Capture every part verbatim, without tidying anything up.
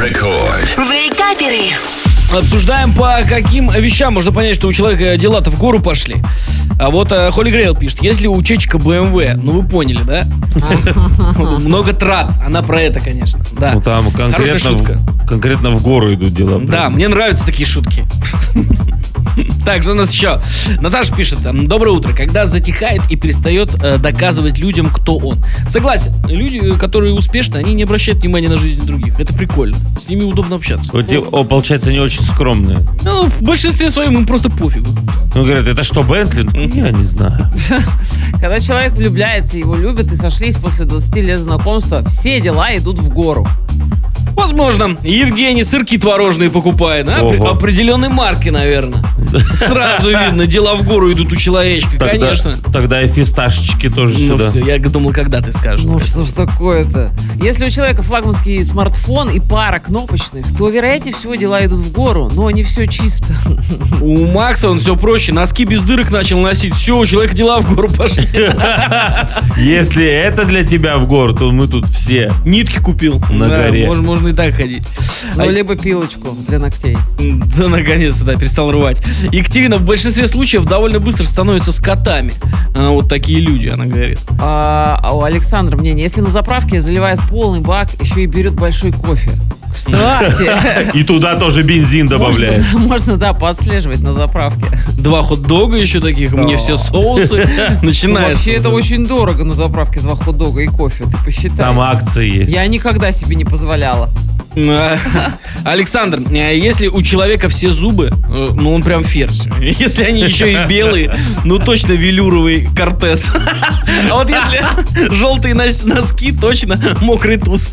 Рекорд. Вейкаперы. Обсуждаем, по каким вещам можно понять, что у человека дела-то в гору пошли. А вот Холли Грейл пишет: если у чечка бэ эм вэ, ну вы поняли, да? Много трат, она про это, конечно. Да. Ну там конкретно в, конкретно в гору идут дела. Да, мне нравятся такие шутки. Так, что у нас еще? Наташа пишет: доброе утро. Когда затихает и перестает э, доказывать людям, кто он. Согласен. Люди, которые успешны, они не обращают внимания на жизнь других. Это прикольно. С ними удобно общаться. Вот те, о, получается, они очень скромные. Ну, в большинстве своем им просто пофигу. Ну, говорят, это что, Бентли? Я не знаю. Когда человек влюбляется, его любят и сошлись после двадцати лет знакомства, все дела идут в гору. Возможно. Евгений сырки творожные покупает, а? Ого. Определенной марки, наверное. Сразу видно, дела в гору идут у человечка, тогда, конечно. Тогда и фисташечки тоже ну, сюда. Ну все, я думал, когда ты скажешь. Ну что ж такое-то? Если у человека флагманский смартфон и пара кнопочных, то, вероятнее всего, дела идут в гору, но не все чисто. У Макса он все проще. Носки без дырок начал носить. Все, у человека дела в гору пошли. Если это для тебя в гору, то мы тут все. Нитки купил. На горе. Можно и так ходить. Ну, либо пилочку для ногтей. Да, наконец-то, да, перестал рвать. Екатерина в большинстве случаев довольно быстро становится с котами. А, вот такие люди, она говорит. А, а у Александра мнение: если на заправке заливает полный бак, еще и берет большой кофе. Кстати. И туда тоже бензин добавляет. Можно, можно, да, подслеживать на заправке. Два хот-дога еще таких, да. Мне все соусы. Начинается. Ну, вообще это очень дорого на заправке, два хот-дога и кофе, ты посчитай. Там акции есть. Я никогда себе не позволяла. Александр, если у человека все зубы, ну он прям ферзь. Если они еще и белые, ну точно велюровый Кортес. А вот если желтые носки, точно мокрый туз.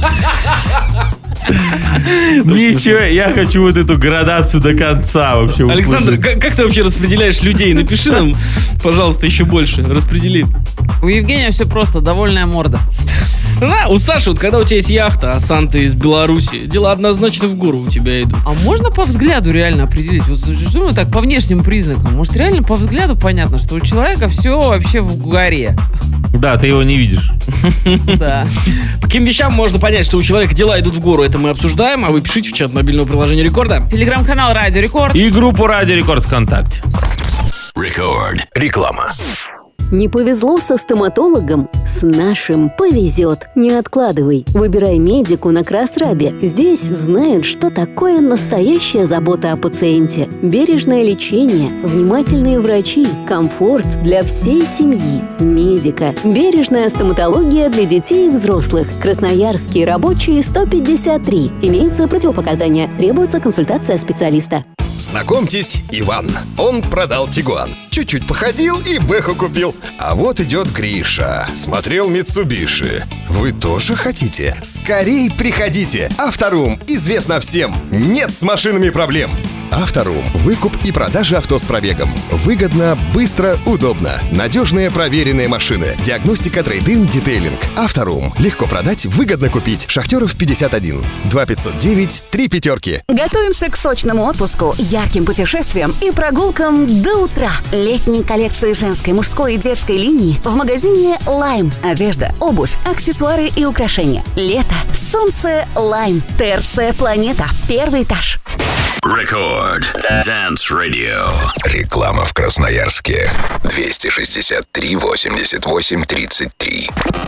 Ничего, я хочу вот эту градацию до конца вообще услышать. Александр, как, как ты вообще распределяешь людей? Напиши нам, пожалуйста, еще больше. Распредели. У Евгения все просто, довольная морда. Да, у Саши, вот когда у тебя есть яхта, а сам ты из Беларуси, дела однозначно в гору у тебя идут. А можно по взгляду реально определить? Вот что мы так по внешним признакам? Может, реально по взгляду понятно, что у человека все вообще в горе? Да, ты его не видишь. Да. По каким вещам можно понять, что у человека дела идут в гору? Это мы обсуждаем, а вы пишите в чат мобильного приложения Рекорда. Телеграм-канал Радио Рекорд. И группу Радио Рекорд ВКонтакте. Рекорд. Реклама. Не повезло со стоматологом? С нашим повезет. Не откладывай. Выбирай медику на Красрабе. Здесь знают, что такое настоящая забота о пациенте. Бережное лечение, внимательные врачи, комфорт для всей семьи. Медика. Бережная стоматология для детей и взрослых. Красноярские рабочие сто пятьдесят три. Имеются противопоказания. Требуется консультация специалиста. Знакомьтесь, Иван. Он продал Тигуан. Чуть-чуть походил и Бэху купил. А вот идет Гриша. Смотрел Митсубиши. Вы тоже хотите? Скорей приходите. Авторум. Известно всем. Нет с машинами проблем. Авторум. Выкуп и продажа авто с пробегом. Выгодно, быстро, удобно. Надежные проверенные машины. Диагностика, трейд-ин, детейлинг. Авторум. Легко продать, выгодно купить. Шахтеров пятьдесят один. два пятьсот девять три пятерки. Готовимся к сочному отпуску, ярким путешествиям и прогулкам до утра. Летние коллекции женской, мужской и детской линии в магазине Lime. Одежда, обувь, аксессуары и украшения. Лето, солнце, Lime. ТРЦ Планета. Первый этаж. Рекорд. Dance Radio. Реклама в Красноярске. двести шестьдесят три восемьдесят восемь тридцать три.